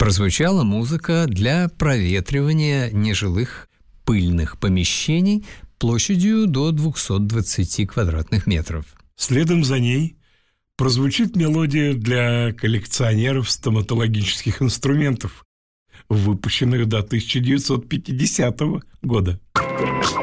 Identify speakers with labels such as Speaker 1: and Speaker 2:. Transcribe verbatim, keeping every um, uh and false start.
Speaker 1: Прозвучала музыка для проветривания нежилых пыльных помещений площадью до двухсот двадцати квадратных метров.
Speaker 2: Следом за ней прозвучит мелодия для коллекционеров стоматологических инструментов, выпущенных до тысяча девятьсот пятидесятого года.